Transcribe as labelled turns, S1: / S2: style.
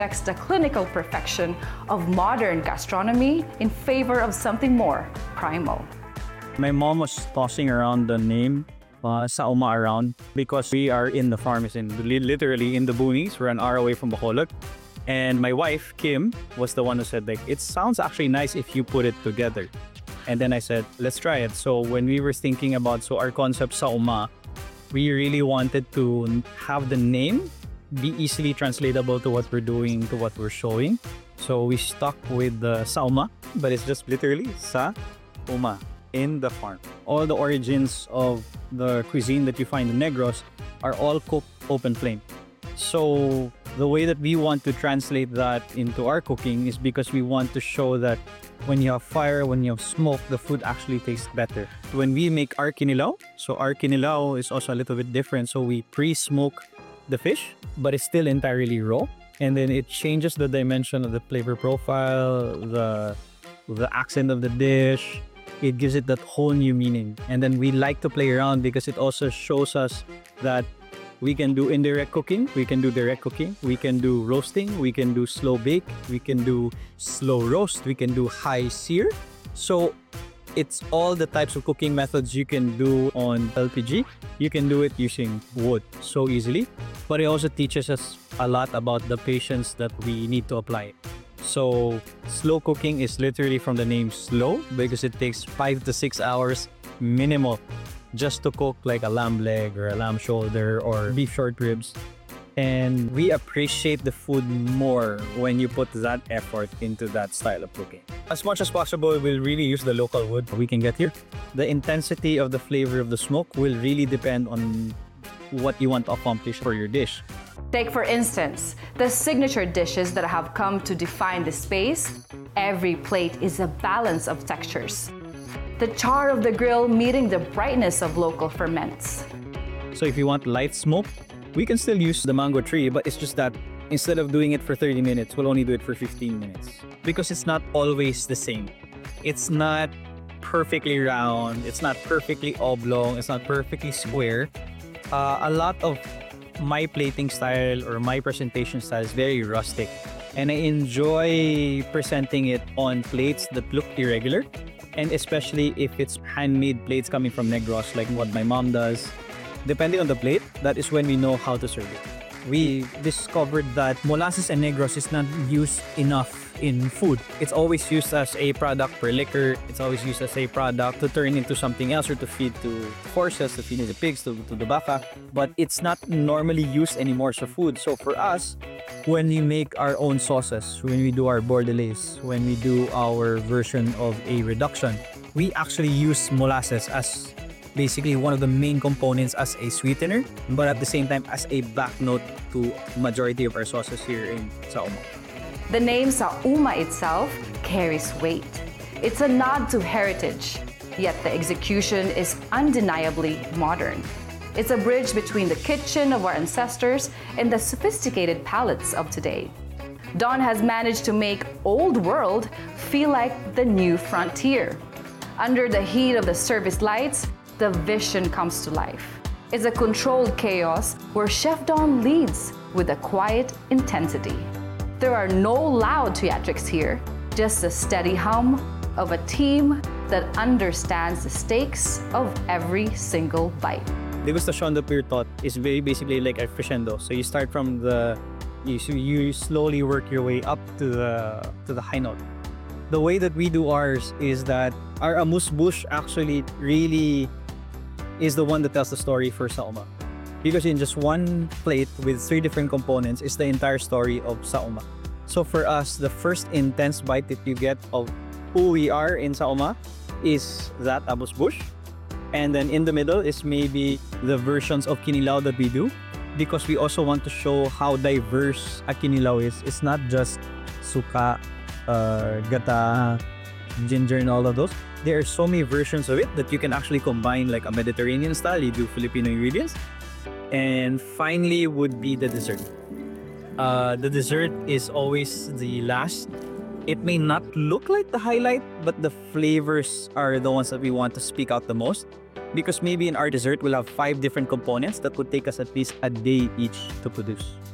S1: That's the clinical perfection of modern gastronomy in favor of something more primal.
S2: My mom was tossing around the name Sauma around because we are in the farm, is in literally in the boonies. We're an hour away from Bacolod. And my wife, Kim, was the one who said, like, it sounds actually nice if you put it together. And then I said, let's try it. So when we were thinking about our concept Sauma, we really wanted to have the name be easily translatable to what we're doing, to what we're showing. So we stuck with the Sauma, but it's just literally Sa-uma, in the farm. All the origins of the cuisine that you find in Negros are all cooked open flame. So the way that we want to translate that into our cooking is because we want to show that when you have fire, when you have smoke, the food actually tastes better. When we make our kinilaw, so our kinilaw is also a little bit different. So we pre-smoke the fish, but it's still entirely raw. And then it changes the dimension of the flavor profile, the accent of the dish. It gives it that whole new meaning. And then we like to play around because it also shows us that we can do indirect cooking, we can do direct cooking, we can do roasting, we can do slow bake, we can do slow roast, we can do high sear. So it's all the types of cooking methods you can do on LPG. You can do it using wood so easily. But it also teaches us a lot about the patience that we need to apply. So slow cooking is literally from the name slow because it takes 5 to 6 hours minimal just to cook like a lamb leg or a lamb shoulder or beef short ribs. And we appreciate the food more when you put that effort into that style of cooking. As much as possible, we'll really use the local wood we can get here. The intensity of the flavor of the smoke will really depend on what you want to accomplish for your dish.
S1: Take, for instance, the signature dishes that have come to define the space. Every plate is a balance of textures. The char of the grill meeting the brightness of local ferments.
S2: So if you want light smoke, we can still use the mango tree, but it's just that instead of doing it for 30 minutes, we'll only do it for 15 minutes. Because it's not always the same. It's not perfectly round, it's not perfectly oblong, it's not perfectly square. A lot of my plating style or my presentation style is very rustic. And I enjoy presenting it on plates that look irregular. And especially if it's handmade plates coming from Negros, like what my mom does. Depending on the plate, that is when we know how to serve it. We discovered that molasses and Negros is not used enough in food. It's always used as a product for liquor. It's always used as a product to turn into something else or to feed to horses, to feed the pigs, to the baka. But it's not normally used anymore for food. So for us, when we make our own sauces, when we do our bordelaise, when we do our version of a reduction, we actually use molasses as basically one of the main components as a sweetener, but at the same time as a back note to majority of our sauces here in Sauma.
S1: The name Sauma itself carries weight. It's a nod to heritage, yet the execution is undeniably modern. It's a bridge between the kitchen of our ancestors and the sophisticated palates of today. Don has managed to make old world feel like the new frontier. Under the heat of the service lights, the vision comes to life. It's a controlled chaos where Chef Don leads with a quiet intensity. There are no loud theatrics here, just the steady hum of a team that understands the stakes of every single bite.
S2: Degustation that we're taught is very basically like a crescendo. So you start from you slowly work your way up to the high note. The way that we do ours is that our amuse-bouche actually really is the one that tells the story for Sauma. Because in just one plate with 3 different components is the entire story of Sauma. So for us, the first intense bite that you get of who we are in Sauma is that amuse-bouche. And then in the middle is maybe the versions of kinilaw that we do, because we also want to show how diverse a kinilaw is. It's not just suka, gata, ginger, and all of those. There are so many versions of it that you can actually combine, like a Mediterranean style. You do Filipino ingredients. And finally would be the dessert. The dessert is always the last. It may not look like the highlight, but the flavors are the ones that we want to speak out the most. Because maybe in our dessert, we'll have 5 different components that would take us at least a day each to produce.